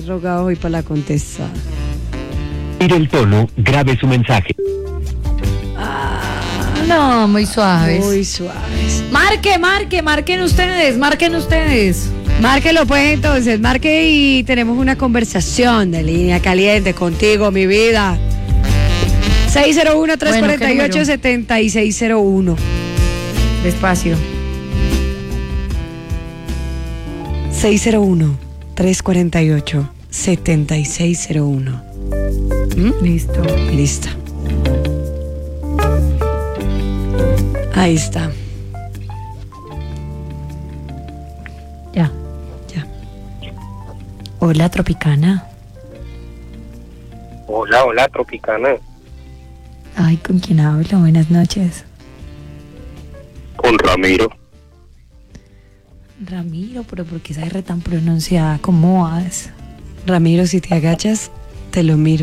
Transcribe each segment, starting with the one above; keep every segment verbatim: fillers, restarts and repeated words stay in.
rogado hoy para la contestada. Mire el tono, grabe su mensaje. No, muy suaves. Muy suaves. Marque, marque, marquen ustedes, marquen ustedes. Márquelo pues entonces, marque y tenemos una conversación de línea caliente contigo, mi vida. seis cero uno, tres cuatro ocho, siete seis cero uno. Despacio. seis cero uno, tres cuatro ocho, siete seis cero uno. ¿Mm? Listo. Lista. Ahí está. Ya. Ya. Hola, Tropicana. Hola, hola, Tropicana. Ay, ¿con quién hablo? Buenas noches. Con Ramiro. Ramiro, pero ¿por qué esa R tan pronunciada? ¿Cómo vas? Ramiro, si te agachas, te lo miro.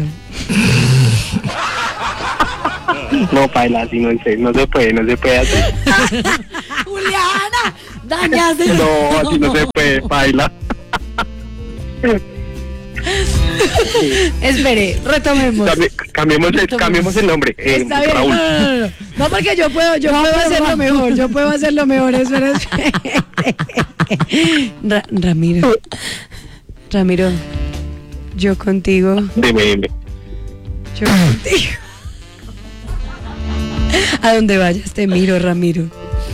No, paila, así no, no se puede, no se puede así. Juliana, dañaste. No, así no se puede, paila. Espere, retomemos. Cambi- cambiemos, el, cambiemos el nombre. Eh, Está bien. Raúl. No, no, no. No, porque yo puedo, yo No, puedo pero hacerlo va. mejor. Yo puedo hacerlo mejor. Eso es. Ra- Ramiro. Ramiro. Yo contigo. Dime, dime. Yo contigo. A donde vayas te miro, Ramiro.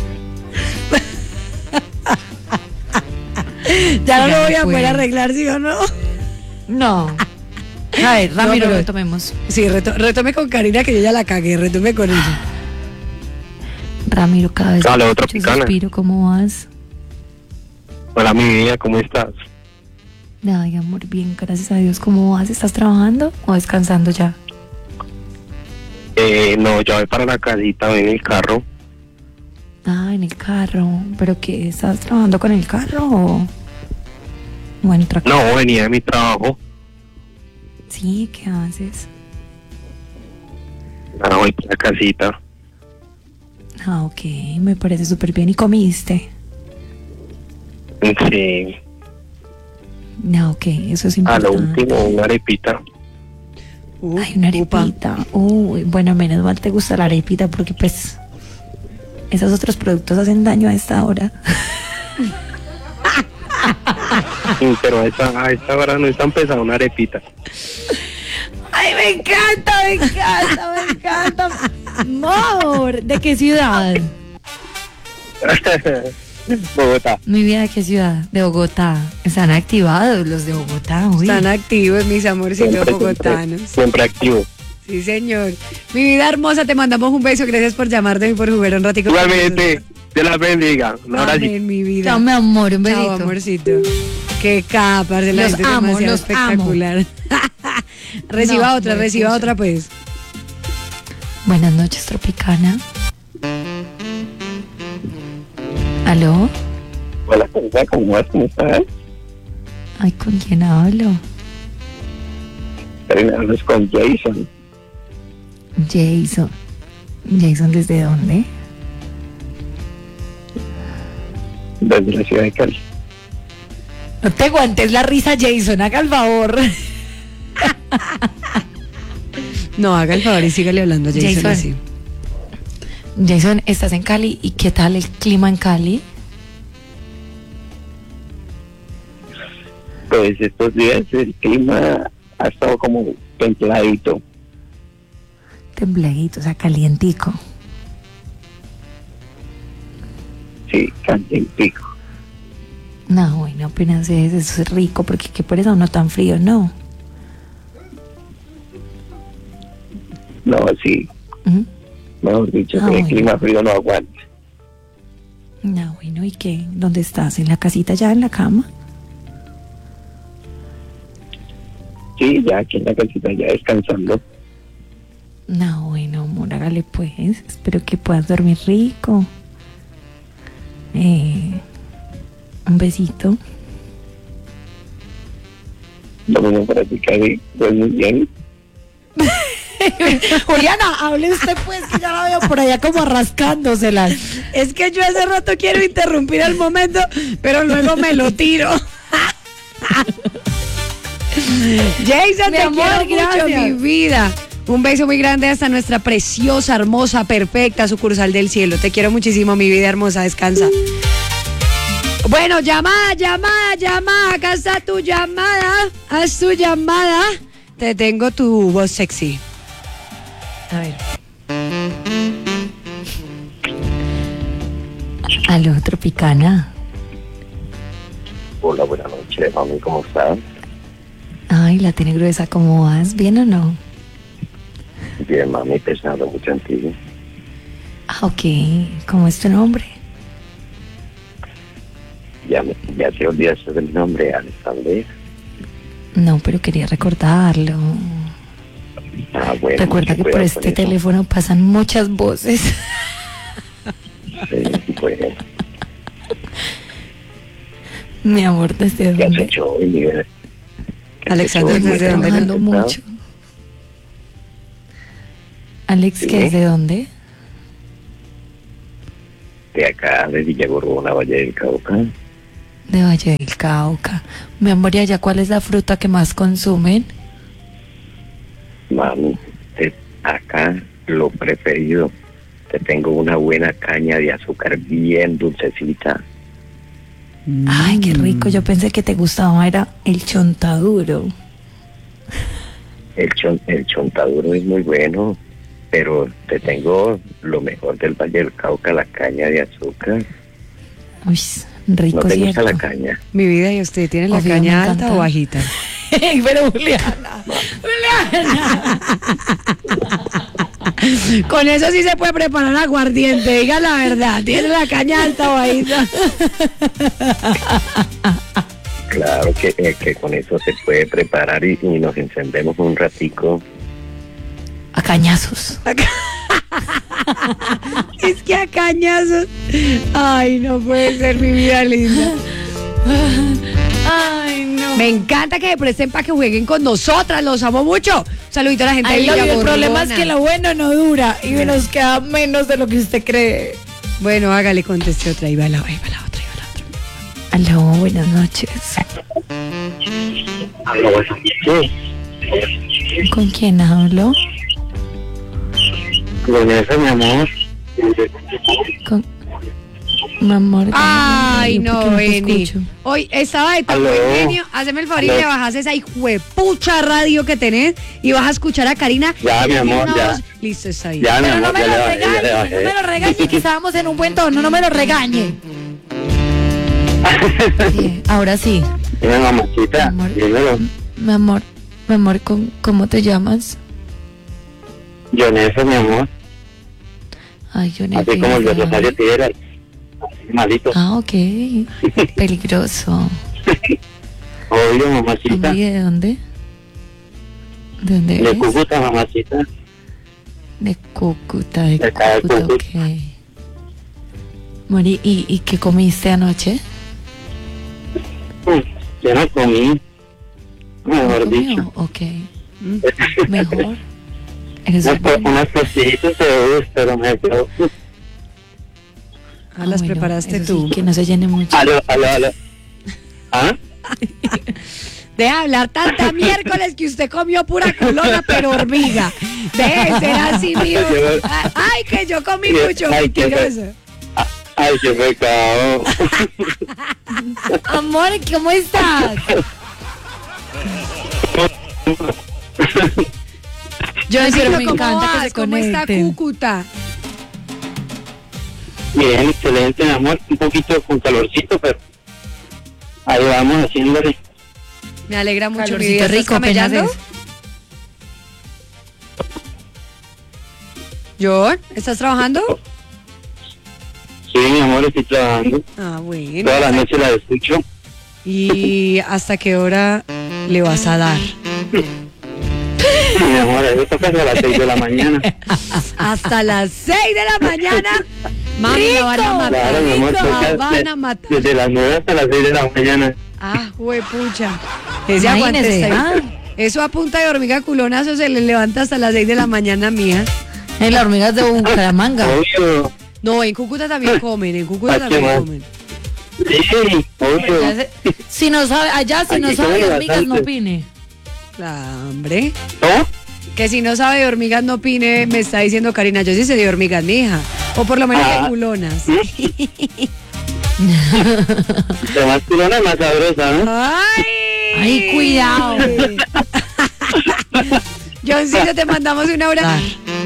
Ya no Ya lo voy no a poder puedo. arreglar, ¿sí o no? No. A ver, Ramiro, No, pero- retomemos. Sí, reto- retome con Karina que yo ya la cagué, retome con ella. Ramiro, cada vez Dale, que otra escucho picana. suspiro, ¿cómo vas? Hola, mi vida, ¿cómo estás? Ay, amor, bien, gracias a Dios. ¿Cómo vas? ¿Estás trabajando o descansando ya? Eh, no, ya voy para la casita, voy en el carro. Ah, en el carro. ¿Pero qué? ¿Estás trabajando con el carro o...? o en otra cosa? No, venía de mi trabajo. Sí, ¿qué haces? Ah, voy para la casita. Ah, ok, me parece súper bien. ¿Y comiste? Sí, No, ok, eso es a importante. lo último, una arepita. Uh, Ay, una upa. arepita. Uy, bueno, menos mal te gusta la arepita porque pues esos otros productos hacen daño a esta hora. Sí, pero a esta, a esta hora no es tan pesada una arepita. Ay, me encanta, me encanta, me encanta. Amor, ¿de qué ciudad? Bogotá. Mi vida, ¿de qué ciudad? De Bogotá. Están activados los de Bogotá, uy. Están activos mis amorcitos Siempre, bogotanos. siempre, siempre activo. Sí, señor. Mi vida hermosa, te mandamos un beso. Gracias por llamarme y por jugar un ratico. con Igualmente, nosotros. Dios las bendiga. Un abrazo. Amén, mi vida. Chao, mi amor, un besito. Chao, amorcito. Qué capas de la Los gente amo, demasiado los espectacular. reciba No, otra, muy reciba hermoso. otra, pues. Buenas noches, Tropicana. ¿Aló? Hola, Karina, ¿cómo vas? ¿Cómo estás? Ay, ¿con quién hablo? Karina, hablas con Jason. Jason. ¿Jason desde dónde? Desde la ciudad de Cali. No te aguantes la risa, Jason, haga el favor. No, haga el favor y sígale hablando a Jason, Jason. así. Jason, ¿estás en Cali? ¿Y qué tal el clima en Cali? Pues estos días el clima ha estado como templadito. Tembladito, o sea, calientico. Sí, calientico. No, bueno, apenas es, eso es rico, porque qué por eso no tan frío, no. No, sí, ¿Mm? mejor dicho, Ah, que el bueno. clima frío no aguanta. No, bueno, ¿y qué? ¿Dónde estás? ¿En la casita ya, en la cama? Sí, ya aquí en la casita ya descansando. No, bueno, amor, hágale pues. Espero que puedas dormir rico. Eh, un besito. Lo mismo para ti, Cari, pues muy bien. Juliana, hable usted pues, que ya la veo por allá como rascándoselas. Es que yo hace rato quiero interrumpir el momento, pero luego me lo tiro. Jason, Mi te amor, quiero mucho, gracias. mi vida. Un beso muy grande hasta nuestra preciosa, hermosa, perfecta sucursal del cielo. Te quiero muchísimo, mi vida hermosa. Descansa. Bueno, llamada, llamada, llamada. Acá está tu llamada. Haz tu llamada. Te tengo tu voz sexy. A ver. Aló, Tropicana. Hola, buenas noches, mami, ¿cómo estás? Ay, la tiene gruesa, ¿cómo vas? ¿Bien o no? Bien, mami, pensando mucho en ti. Ah, ok. ¿Cómo es tu nombre? Ya, me- ya te olvidaste del nombre, Alexander. No, pero quería recordarlo. Ah, bueno. Recuerda mucho que por cuidado este con eso. teléfono pasan muchas voces. Sí, bueno. Mi amor, ¿desde ¿Qué has dónde? hecho hoy, mi bebé? ¿Qué has Alexander, hecho hoy? ¿desde dónde? Trabajando ¿Estás? mucho. Alex, ¿qué Sí. es de dónde? De acá, de Villagorona, Valle del Cauca. De Valle del Cauca. Mi amor, ¿y allá cuál es la fruta que más consumen? Mami, te- acá lo preferido. Te tengo una buena caña de azúcar bien dulcecita. Ay, qué rico. Yo pensé que te gustaba, era el chontaduro. El, chon, el chontaduro es muy bueno, pero te tengo lo mejor del Valle del Cauca, la caña de azúcar. Uy, rico, ¿No te gusta ¿cierto? la caña? Mi vida, ¿y usted tiene la Obvio, me caña encanta. alta o bajita? Pero Juliana, Juliana. Con eso sí se puede preparar aguardiente, diga la verdad. ¿Tiene la caña alta o bajita? Claro que, eh, que con eso se puede preparar y, y nos encendemos un ratico. A cañazos. Es que a cañazos. Ay, no puede ser, mi vida linda. Ay, no. Me encanta que se presten para que jueguen con nosotras. Los amo mucho. Un saludito a la gente Ay, de lo- el Villagorona. problema es que lo bueno no dura y nos queda menos de lo que usted cree. Bueno, hágale, conteste otra. Ahí va la, ahí va la otra, ahí va la otra. Aló, buenas noches. Sí, ¿Con quién hablo? con eso, mi amor. Con... Mi amor. Ay, ¿por qué no, te Eni. escucho? Hoy estaba de tan Aló. buen genio. Hazme el favor y Aló. le bajas esa hijuepucha radio que tenés y vas a escuchar a Karina. Ya, mi amor, Una ya. voz- Listo, está bien. Ya, mi Pero no amor, me ya lo le bajé, ya le regañe, bajé. no me lo regañe, que estábamos en un buen tono, no me lo regañe. Sí, ahora sí. Dime, mamacita, Mi amor. dímelo. Mi amor, mi amor, ¿cómo, cómo te llamas? Yoneso, mi amor. Ay, yo no Así como el de Rosario Tijeras. Malito. Ah, ok. Peligroso. Obvio, mamacita. Amor, ¿y de dónde? ¿De dónde De eres? Cúcuta, mamacita. De Cúcuta, de De acá de Cúcuta, Cúcuta. ok. Mori, ¿y, ¿y qué comiste anoche? Mm, Yo no comí. Mejor ¿No comió? dicho. Ok. Mejor. Eres Unas, bueno. unas costillitas de bus, pero me quedó. Ah, las bueno, preparaste eso tú. sí, que no se llene mucho. Aló, aló, aló. ¿Ah? Deja de hablar tanta miércoles que usted comió pura colona, pero hormiga. Deje de ser así, mío. Ay, que yo comí mucho. Ay, qué Mentiroso. Ay, qué pecado. Amor, ¿cómo estás? Yo Ay, pero necesito me cómo encanta que vas, se cómo está conecten. Cúcuta. Bien, excelente, mi amor. Un poquito con calorcito, pero ahí vamos haciéndole. Me alegra mucho, mi Calorcito vida. ¿Estás rico, apenas camellando? es. John, ¿estás trabajando? Sí, mi amor, estoy trabajando. Ah, bueno. Todas las noches la escucho. ¿Y hasta qué hora le vas a dar? Mi amor, eso toca a las seis de la mañana. Hasta las seis de la mañana. Mami, la van a matar. Claro, mi amor, La toca van a de- matar. desde las nueve hasta las seis de la mañana. Ah, huepucha. Ese aguante Imagínese, está ah. ahí. Eso a punta de hormiga culonazo se le levanta hasta las seis de la mañana, mía. En las hormigas de Bucaramanga. Obvio. No, en Cúcuta también comen, en Cúcuta ¿A qué también más? comen. Sí, obvio. Ya se- Si no sabe, allá si no Aquí sabe como de lo hormigas, no bastante. opine. La hambre. ¿No? Que si no sabe de hormigas no opine, me está diciendo Karina. Yo sí sé de hormigas, mija. O por lo menos Ah. de culonas. De más culona y más sabrosa, ¿no? ¡Ay! Ay, cuidado. Johncito, te mandamos un abrazo.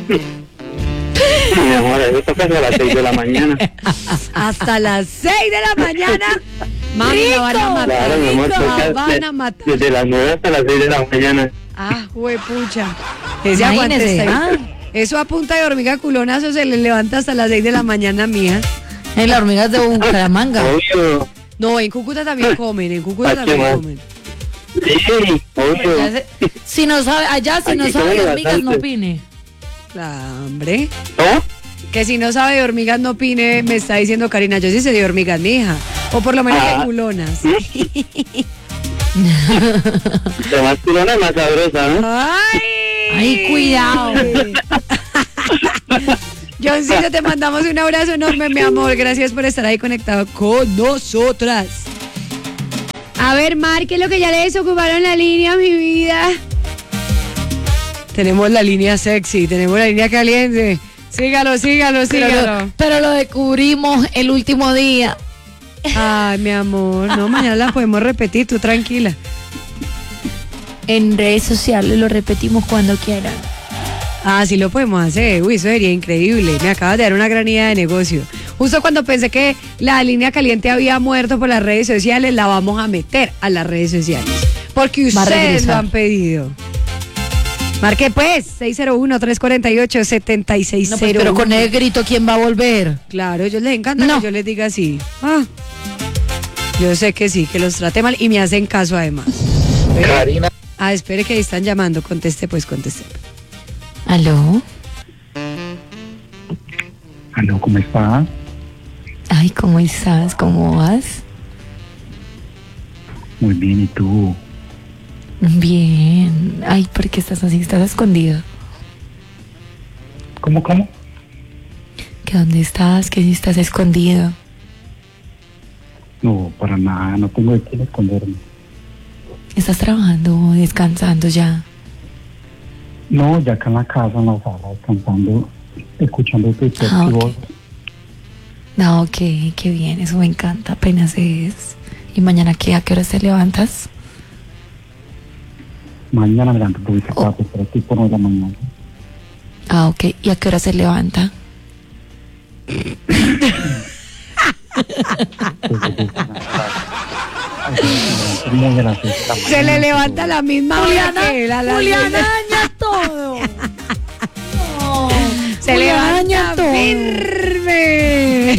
Mi amor, eso toca a las seis de la mañana. Hasta las seis de la mañana. Mami, la van a matar. Claro, mi amor, La toca van de- a matar. desde las nueve hasta las seis de la mañana. Ah, huepucha. Ese aguante Imagínese, está ahí. ah. Eso a punta de hormiga culonazo se le levanta hasta las seis de la mañana, mía. En las hormigas de Bucaramanga. Obvio. No, en Cúcuta también comen, en Cúcuta ¿Para qué también más? comen. Sí, obvio. Allá se- Si no sabe, allá si no Aquí sabe de comen hormigas, no bastante. opine. La hambre. ¿No? Que si no sabe de hormigas no opine, me está diciendo Karina. Yo sí sé de hormigas, mija. O por lo menos de Ah. culonas. De más culona y más sabrosa, ¿no? ¡Ay! Ay, cuidado. Johncito, te mandamos un abrazo enorme, mi amor. Gracias por estar ahí conectado con nosotras. A ver, Mar, ¿qué es lo que ya le desocuparon la línea, mi vida? Tenemos la línea sexy, tenemos la línea caliente. Sígalo, sígalo, Pero sígalo. lo, pero lo descubrimos el último día. Ay, mi amor, no, mañana la podemos repetir, tú tranquila. En redes sociales lo repetimos cuando quieran. Ah, sí lo podemos hacer. Uy, eso sería increíble. Me acabas de dar una gran idea de negocio. Justo cuando pensé que la línea caliente había muerto por las redes sociales, la vamos a meter a las redes sociales. Porque Va a ustedes lo regresar. han pedido. Marque pues, seis cero uno, tres cuatro ocho, siete seis No, cero pues, pero con el grito, ¿quién va a volver? Claro, a ellos les encanta No. que yo les diga así. Ah, yo sé que sí, que los trate mal y me hacen caso además. Pero- Karina. Ah, espere que ahí están llamando. Conteste pues, conteste. ¿Aló? Aló, ¿cómo está? Ay, ¿cómo estás? ¿Cómo vas? Muy bien, ¿y tú? Bien. Ay, ¿por qué estás así? ¿Estás escondido? ¿Cómo, cómo? ¿Que dónde estás? ¿Que estás escondido? No, para nada, no tengo de quién esconderme. ¿Estás trabajando o descansando ya? No, ya acá en la casa, en la sala, descansando, escuchando tu texto Ah, y ok. voz. No, ok, qué bien, eso me encanta, apenas es. ¿Y mañana qué? ¿A qué horas te levantas? Mañana me levanto un poquito Oh. tarde, pero tipo nueve de la mañana. Ah, ok, ¿y a qué hora se levanta? Muy de las seis de la mañana. Se le levanta la misma hora que él, a las seis de- daña todo. No, Se Juliana levanta daña todo. firme.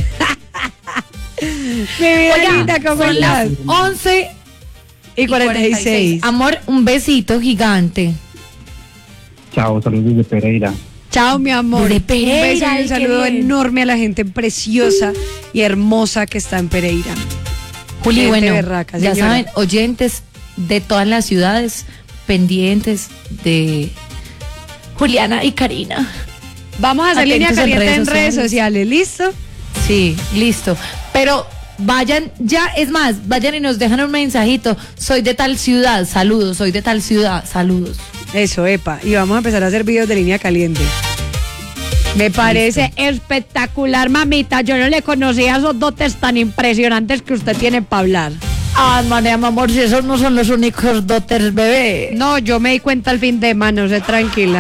Mi vida Oiga, linda, ¿cómo son las estás? once Y cuarenta y seis. Amor, un besito gigante. Chao, saludos desde Pereira. Chao, mi amor. Desde Pereira, un beso y ay, un qué saludo bien. enorme a la gente preciosa y hermosa que está en Pereira. Juli, Gente bueno, berraca, ya señora. saben, oyentes de todas las ciudades pendientes de Juliana y Karina. Vamos a hacer línea Atentos en caliente en redes redes sociales, ¿listo? Sí, listo. Pero vayan ya, es más, vayan y nos dejan un mensajito. Soy de tal ciudad, saludos. Soy de tal ciudad, saludos. Eso, epa. Y vamos a empezar a hacer videos de línea caliente. Me parece espectacular, mamita. Yo no le conocía esos dotes tan impresionantes que usted tiene para hablar. Ah, María, mi amor, si esos no son los únicos dotes, bebé. No, yo me di cuenta al fin de mano, sé tranquila.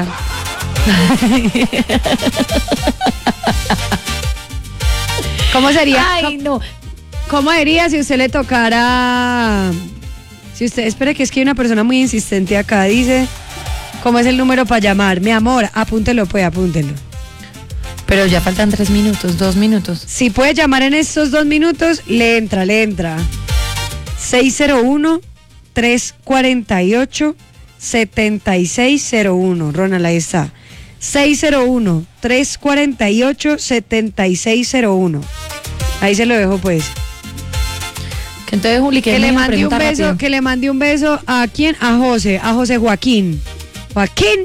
¿Cómo sería? Ay, no. ¿Cómo diría si usted le tocara? Si usted, espere que es que hay una persona muy insistente acá, dice, ¿cómo es el número para llamar? Mi amor, apúntelo pues, apúntelo. Pero ya faltan tres minutos, dos minutos. Si puede llamar en estos dos minutos, le entra, le entra. seis cero uno, tres cuatro ocho, siete seis cero uno. Ronald, ahí está. seis cero uno, tres cuatro ocho, siete seis cero uno. Ahí se lo dejo pues. Que entonces, Juli, que, Que le me mande un pregunta beso, rápido. que le mande un beso a quién, a José, a José Joaquín. Joaquín,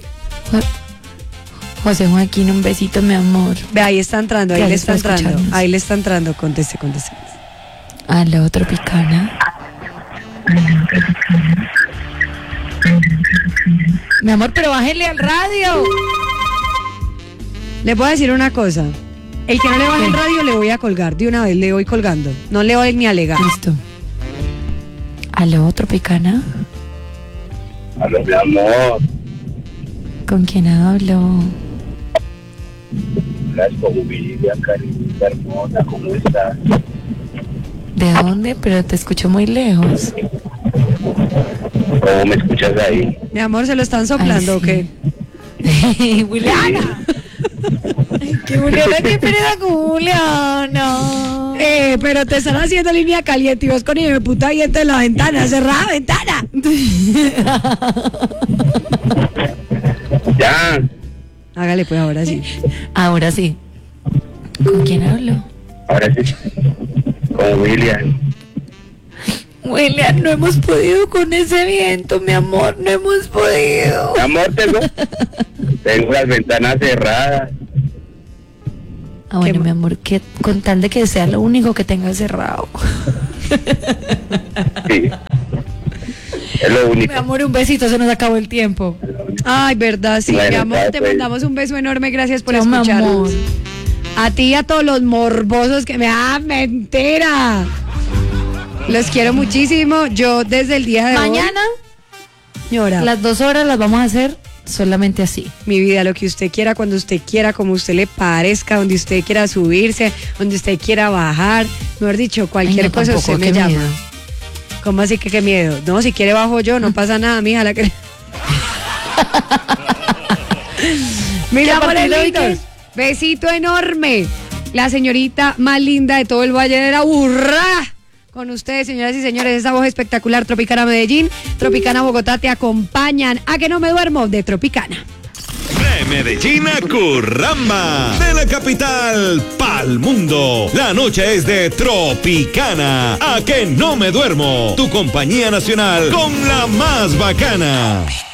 José Joaquín, un besito, mi amor. ve ahí está entrando, ahí le Gracias está por entrando, escucharnos. ahí le está entrando, conteste, conteste. Aló, Tropicana. Mi amor, pero bájele al radio. Le puedo decir una cosa. El que no le baje el radio le voy a colgar. De una vez le voy colgando. No le voy ni a alegar. Listo. ¿Aló, Tropicana? Aló, mi amor. ¿Con quién hablo? Hola, es como Vivian, cariñita hermosa, ¿cómo estás? ¿De dónde? Pero te escucho muy lejos. ¿Cómo me escuchas ahí? Mi amor, ¿se lo están soplando Ay, o qué? sí. Juliana. ¿Qué Juliana? ¿Qué pereza con Juliana? Eh, pero te están haciendo línea caliente y vos con el puta diente en la ventana. Cerrada ventana. Ya. Hágale pues ahora sí. Ahora sí. ¿Con quién hablo? Ahora sí. Con William. William, no hemos podido con ese viento, mi amor, no hemos podido. Mi amor, tengo, tengo las ventanas cerradas. Ah, bueno, ¿Qué mi amor, que con tal de que sea lo único que tenga cerrado. Sí. Es lo único. Mi amor, un besito, se nos acabó el tiempo. Ay, verdad, sí. Bueno, mi amor, ya, te pues. mandamos un beso enorme. Gracias por Chao, mi escucharnos. amor. A ti y a todos los morbosos que me... ¡Ah, mentira! Los quiero muchísimo. Yo desde el día de Mañana, hoy... Señora, las dos horas las vamos a hacer solamente así. mi vida, lo que usted quiera, cuando usted quiera, como usted le parezca, donde usted quiera subirse, donde usted quiera bajar. Mejor dicho, cualquier Ay, no, cosa tampoco, usted me qué llama. miedo. ¿Cómo así que qué miedo? No, si quiere bajo yo, no pasa nada, mija. La que... Mira, ¿Y a partir de hoy amorelitos, besito enorme. La señorita más linda de todo el Valle de la Burra. Con ustedes, señoras y señores, esa voz espectacular. Tropicana Medellín, Tropicana Bogotá te acompañan a que no me duermo de Tropicana. De Medellín a Curramba, de la capital pa'l mundo. La noche es de Tropicana. A que no me duermo. Tu compañía nacional con la más bacana.